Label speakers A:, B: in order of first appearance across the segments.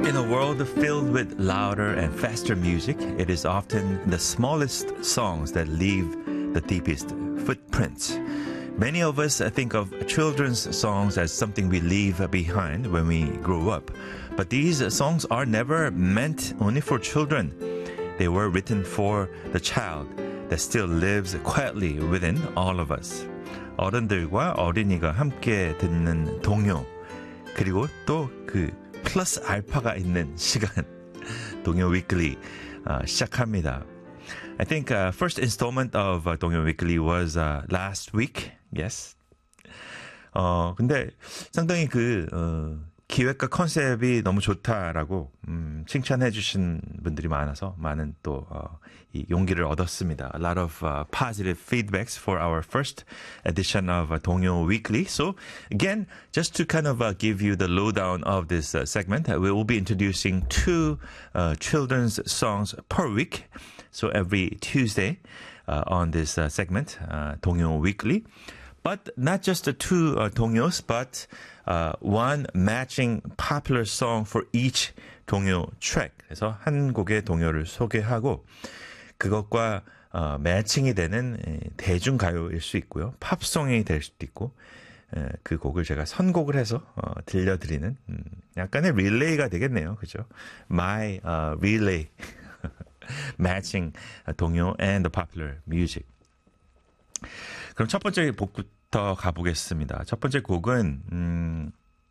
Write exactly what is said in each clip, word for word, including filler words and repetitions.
A: In a world filled with louder and faster music, it is often the smallest songs that leave the deepest footprints. Many of us think of children's songs as something we leave behind when we grow up. But these songs are never meant only for children. They were written for the child that still lives quietly within all of us. 어른들과 어린이가 함께 듣는 동요, 그리고 또 그 플러스 알파가 있는 시간, 동요 위클리 uh, 시작합니다. I think uh, first installment of uh, 동요 위클리 was uh, last week. Yes. 어 근데 상당히 그 어, 기획과 컨셉이 너무 좋다라고 음, 칭찬해 주신 분들이 많아서 많은 또 어, 이 용기를 얻었습니다. A lot of uh, positive feedbacks for our first edition of uh, 동요 Weekly. So again, just to kind of uh, give you the lowdown of this uh, segment, uh, we will be introducing two uh, children's songs per week. So every Tuesday uh, on this uh, segment, uh, 동요 Weekly. But not just the two uh, 동요s, but uh, one matching popular song for each 동요 track. 그래서 한 곡의 동요를 소개하고 그것과 어, 매칭이 되는 에, 대중가요일 수 있고요. 팝송이 될 수도 있고 에, 그 곡을 제가 선곡을 해서 어, 들려드리는 음, 약간의 릴레이가 되겠네요. 그죠? My uh, relay matching 동요 and the popular music. 그럼 첫 번째 곡부터 가보겠습니다. 첫 번째 곡은 음,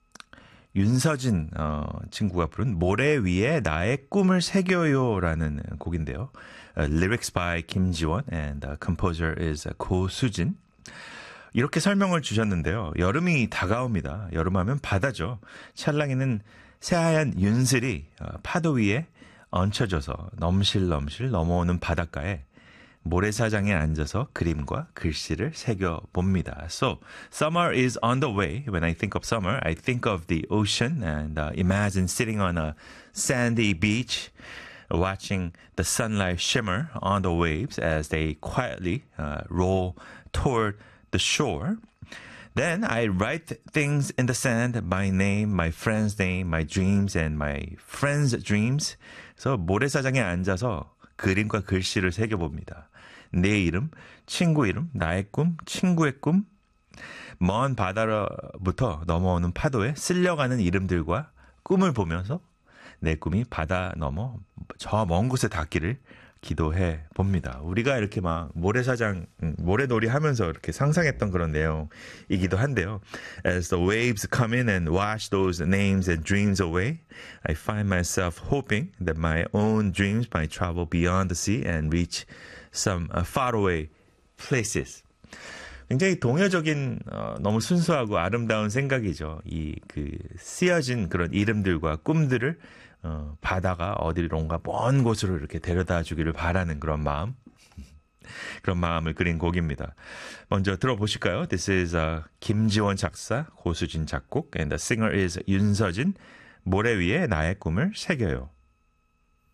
A: 윤서진 어, 친구가 부른 모래 위에 나의 꿈을 새겨요라는 곡인데요. Uh, lyrics by 김지원 and the composer is 고수진. 이렇게 설명을 주셨는데요. 여름이 다가옵니다. 여름하면 바다죠. 찰랑이는 새하얀 윤슬이 어, 파도 위에 얹혀져서 넘실넘실 넘어오는 바닷가에 모래사장에 앉아서 그림과 글씨를 새겨봅니다. So, summer is on the way. When I think of summer, I think of the ocean and uh, imagine sitting on a sandy beach, watching the sunlight shimmer on the waves as they quietly uh, roll toward the shore. Then I write things in the sand, my name, my friend's name, my dreams, and my friend's dreams. 그래서 모래사장에 앉아서 그림과 글씨를 새겨봅니다. 내 이름, 친구 이름, 나의 꿈, 친구의 꿈, 먼 바다로부터 넘어오는 파도에 쓸려가는 이름들과 꿈을 보면서 내 꿈이 바다 넘어 저 먼 곳에 닿기를 기도해 봅니다. 우리가 이렇게 막 모래사장, 모래놀이 하면서 이렇게 상상했던 그런 내용이기도 한데요. As the waves come in and wash those names and dreams away, I find myself hoping that my own dreams might travel beyond the sea and reach some uh, faraway places. 굉장히 동요적인 어, 너무 순수하고 아름다운 생각이죠. 이 그 쓰여진 그런 이름들과 꿈들을 어, 바다가 어디론가 먼 곳으로 이렇게 데려다 주기를 바라는 그런 마음, 그런 마음을 그린 곡입니다. 먼저 들어보실까요? This is uh, 김지원 작사, 고수진 작곡, and the singer is 윤서진. 모래 위에 나의 꿈을 새겨요.